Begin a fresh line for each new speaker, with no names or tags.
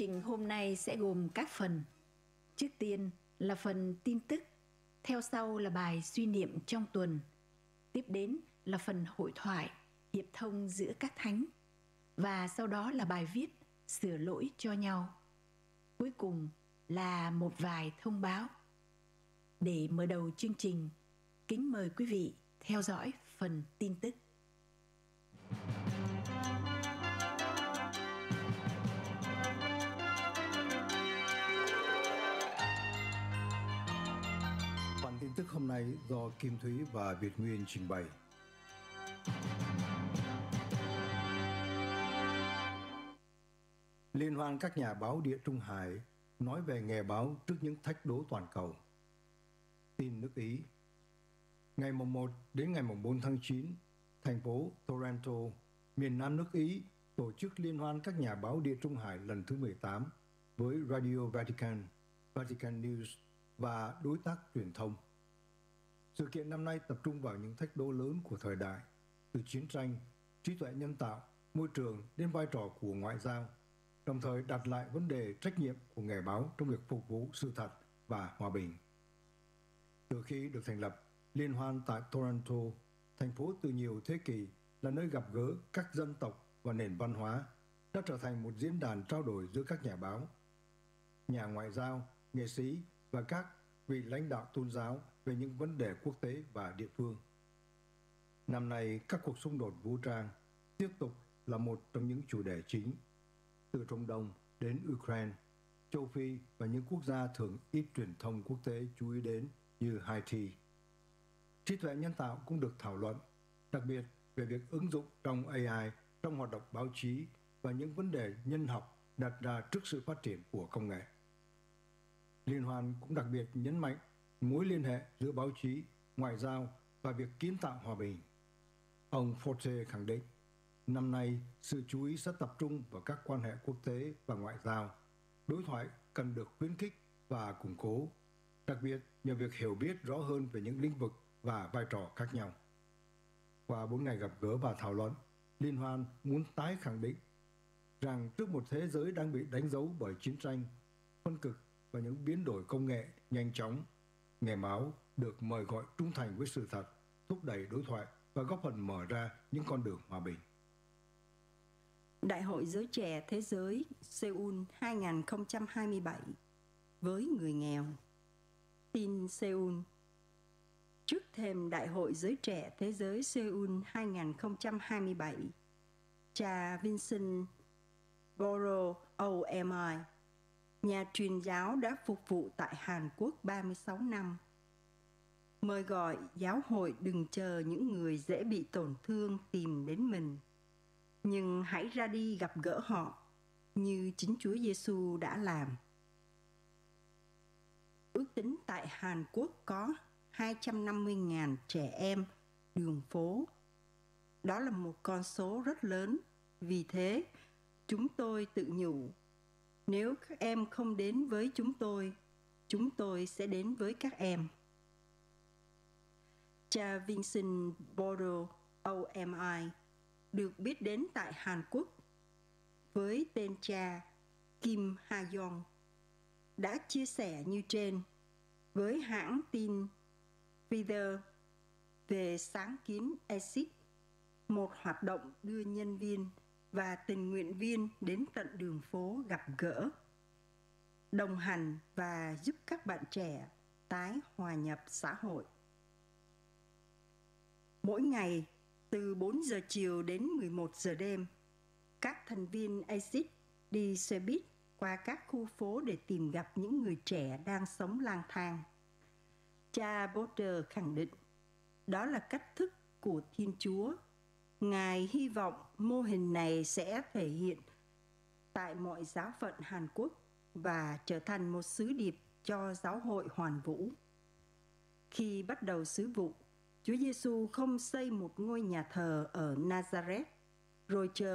trình hôm nay sẽ gồm các phần. Trước tiên là phần tin tức, theo sau là bài suy niệm trong tuần. Tiếp đến là phần hội thoại, hiệp thông giữa các thánh. Và sau đó là bài viết sửa lỗi cho nhau. Cuối cùng là một vài thông báo. Để mở đầu chương trình, kính mời quý vị theo dõi phần tin tức.
Phần tin tức hôm nay do Kim Thúy và Việt Nguyên trình bày. Liên hoan các nhà báo Địa Trung Hải nói về nghề báo trước những thách đố toàn cầu. Tin nước Ý. Ngày 1 đến ngày 4 tháng 9, thành phố Toronto, miền Nam nước Ý tổ chức Liên hoan các nhà báo Địa Trung Hải lần thứ 18 với Radio Vatican, Vatican News và đối tác truyền thông. Sự kiện năm nay tập trung vào những thách đố lớn của thời đại, từ chiến tranh, trí tuệ nhân tạo, môi trường đến vai trò của ngoại giao, đồng thời đặt lại vấn đề trách nhiệm của nghề báo trong việc phục vụ sự thật và hòa bình. Từ khi được thành lập, Liên hoan tại Toronto, thành phố từ nhiều thế kỷ là nơi gặp gỡ các dân tộc và nền văn hóa, đã trở thành một diễn đàn trao đổi giữa các nhà báo, nhà ngoại giao, nghệ sĩ và các vị lãnh đạo tôn giáo về những vấn đề quốc tế và địa phương. Năm nay, các cuộc xung đột vũ trang tiếp tục là một trong những chủ đề chính, từ Trung Đông đến Ukraine, châu Phi và những quốc gia thường ít truyền thông quốc tế chú ý đến như Haiti. Trí tuệ nhân tạo cũng được thảo luận, đặc biệt về việc ứng dụng trong AI trong hoạt động báo chí và những vấn đề nhân học đặt ra trước sự phát triển của công nghệ. Liên hoan cũng đặc biệt nhấn mạnh mối liên hệ giữa báo chí, ngoại giao và việc kiến tạo hòa bình. Ông Forte khẳng định, năm nay sự chú ý sẽ tập trung vào các quan hệ quốc tế và ngoại giao. Đối thoại cần được khuyến khích và củng cố, đặc biệt nhờ việc hiểu biết rõ hơn về những lĩnh vực và vai trò khác nhau. Qua 4 ngày gặp gỡ và thảo luận, Liên hoan muốn tái khẳng định rằng trước một thế giới đang bị đánh dấu bởi chiến tranh, phân cực và những biến đổi công nghệ nhanh chóng, nghề báo được mời gọi trung thành với sự thật, thúc đẩy đối thoại và góp phần mở ra những con đường hòa bình.
Đại hội Giới Trẻ Thế Giới Seoul 2027 với người nghèo. Tin Seoul. Trước thềm Đại hội Giới Trẻ Thế Giới Seoul 2027, cha Vincent Boro OMI, nhà truyền giáo đã phục vụ tại Hàn Quốc 36 năm, mời gọi giáo hội đừng chờ những người dễ bị tổn thương tìm đến mình, nhưng hãy ra đi gặp gỡ họ như chính Chúa Giêsu đã làm. Ước tính tại Hàn Quốc có 250.000 trẻ em đường phố. Đó là một con số rất lớn. Vì thế, chúng tôi tự nhủ, nếu các em không đến với chúng tôi sẽ đến với các em. Cha Vincent Bodo OMI được biết đến tại Hàn Quốc với tên cha Kim Ha-yong đã chia sẻ như trên với hãng tin Reuters về sáng kiến EXIT, một hoạt động đưa nhân viên và tình nguyện viên đến tận đường phố gặp gỡ, đồng hành và giúp các bạn trẻ tái hòa nhập xã hội. Mỗi ngày, từ 4 giờ chiều đến 11 giờ đêm, các thành viên EXIT đi xe buýt qua các khu phố để tìm gặp những người trẻ đang sống lang thang. Cha Botter khẳng định, đó là cách thức của Thiên Chúa. Ngài hy vọng mô hình này sẽ thể hiện tại mọi giáo phận Hàn Quốc và trở thành một sứ điệp cho giáo hội hoàn vũ. Khi bắt đầu sứ vụ, Chúa Giêsu không xây một ngôi nhà thờ ở Nazareth rồi chờ